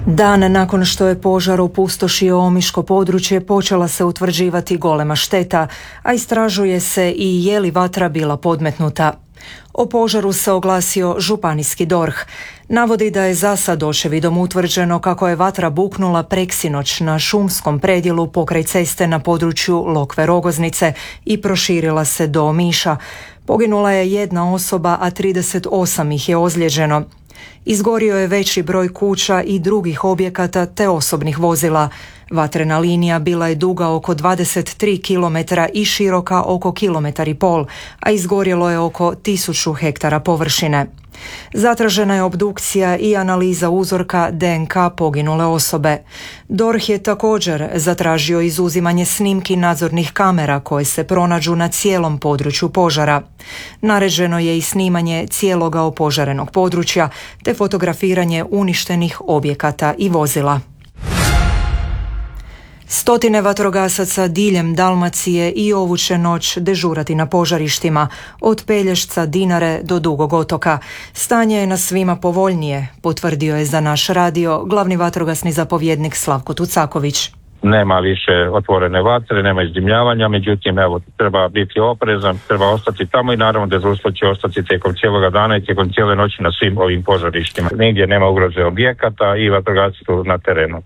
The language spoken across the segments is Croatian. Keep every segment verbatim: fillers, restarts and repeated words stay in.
Dan nakon što je požar opustošio omiško područje, počela se utvrđivati golema šteta, a istražuje se i je li vatra bila podmetnuta. O požaru se oglasio županijski D O R H. Navodi da je zasad očevidom utvrđeno kako je vatra buknula preksinoć na šumskom predjelu pokraj ceste na području Lokve Rogoznice i proširila se do Omiša. Poginula je jedna osoba, a trideset osam ih je ozlijeđeno. Izgorio je veći broj kuća i drugih objekata te osobnih vozila. Vatrena linija bila je duga oko dvadeset tri kilometra i široka oko kilometar i pol, a izgorjelo je oko tisuću hektara površine. Zatražena je obdukcija i analiza uzorka D N K poginule osobe. D O R H je također zatražio izuzimanje snimki nadzornih kamera koje se pronađu na cijelom području požara. Naređeno je i snimanje cijeloga opožarenog područja te fotografiranje uništenih objekata i vozila. Stotine vatrogasaca diljem Dalmacije i ovu će noć dežurati na požarištima, od Pelješca, Dinare do Dugog otoka. Stanje je na svima povoljnije, potvrdio je za naš radio glavni vatrogasni zapovjednik Slavko Tucaković. Nema više otvorene vatre, nema izdimljavanja, međutim evo, treba biti oprezan, treba ostati tamo i naravno dežurstvo će ostati tijekom cijeloga dana i tijekom cijele noći na svim ovim požarištima. Nigdje nema ugroze objekata i vatrogasci su na terenu.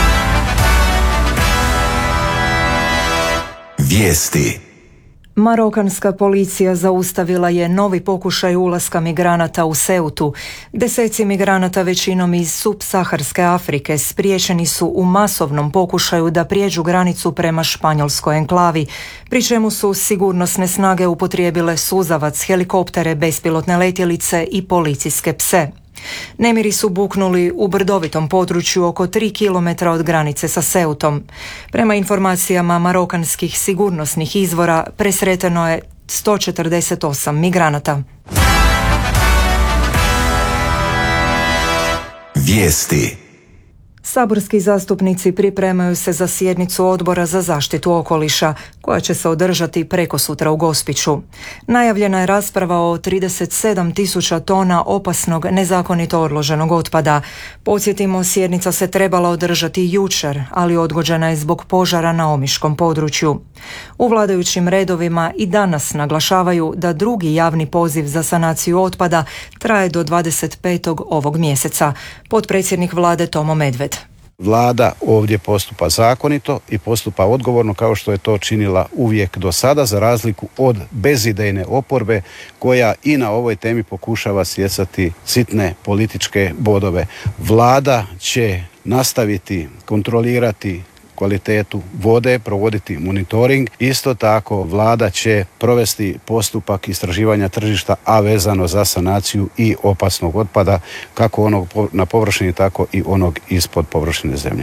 Vijesti. Marokanska policija zaustavila je novi pokušaj ulaska migranata u Ceutu. Deseci migranata, većinom iz subsaharske Afrike, spriječeni su u masovnom pokušaju da prijeđu granicu prema španjolskoj enklavi, pri čemu su sigurnosne snage upotrijebile suzavac, helikoptere, bespilotne letjelice i policijske pse. Nemiri su buknuli u brdovitom području oko tri kilometra od granice sa Ceutom. Prema informacijama marokanskih sigurnosnih izvora, presreteno je sto četrdeset osam migranata. Vijesti. Saborski zastupnici pripremaju se za sjednicu Odbora za zaštitu okoliša, koja će se održati prekosutra u Gospiću. Najavljena je rasprava o trideset sedam tisuća tona opasnog nezakonito odloženog otpada. Podsjetimo, sjednica se trebala održati jučer, ali odgođena je zbog požara na omiškom području. U vladajućim redovima i danas naglašavaju da drugi javni poziv za sanaciju otpada traje do dvadeset petog ovog mjeseca. Potpredsjednik vlade Tomo Medved. Vlada ovdje postupa zakonito i postupa odgovorno kao što je to činila uvijek do sada, za razliku od bezidejne oporbe koja i na ovoj temi pokušava stjecati sitne političke bodove. Vlada će nastaviti kontrolirati kvalitetu vode, provoditi monitoring. Isto tako vlada će provesti postupak istraživanja tržišta, a vezano za sanaciju i opasnog otpada, kako onog na površini, tako i onog ispod površine zemlje.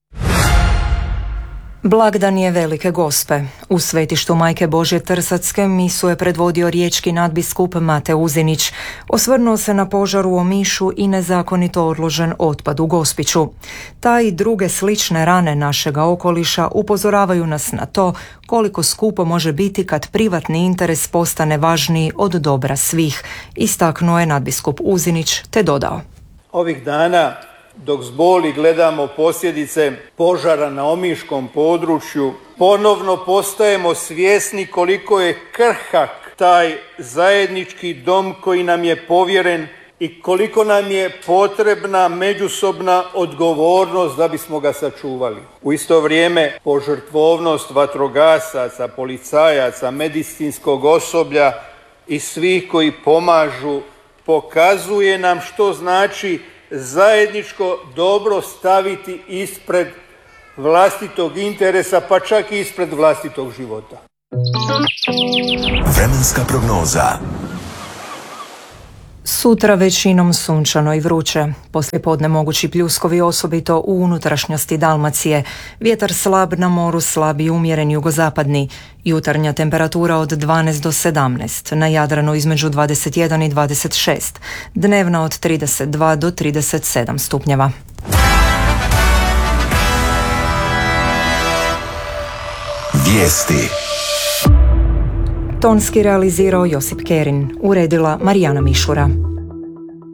Blagdan je Velike Gospe. U svetištu Majke Božje Trsatske misu je predvodio riječki nadbiskup Mate Uzinić. Osvrnuo se na požar u Omišu i nezakonito odložen otpad u Gospiću. Ta i druge slične rane našega okoliša upozoravaju nas na to koliko skupo može biti kad privatni interes postane važniji od dobra svih, istaknuo je nadbiskup Uzinić te dodao. Ovih dana, dok s boli gledamo posljedice požara na omiškom području, ponovno postajemo svjesni koliko je krhak taj zajednički dom koji nam je povjeren i koliko nam je potrebna međusobna odgovornost da bismo ga sačuvali. U isto vrijeme požrtvovnost vatrogasaca, policajaca, medicinskog osoblja i svih koji pomažu pokazuje nam što znači zajedničko dobro staviti ispred vlastitog interesa, pa čak i ispred vlastitog života. Vremenska prognoza. Sutra većinom sunčano i vruće. Poslijepodne mogući pljuskovi, osobito u unutrašnjosti Dalmacije. Vjetar slab, na moru slab i umjeren jugozapadni. Jutarnja temperatura od dvanaest do sedamnaest, na Jadranu između dvadeset jedan i dvadeset šest. Dnevna od trideset dva do trideset sedam stupnjeva. Vijesti. Tonski realizirao Josip Kerin, uredila Marijana Mišura.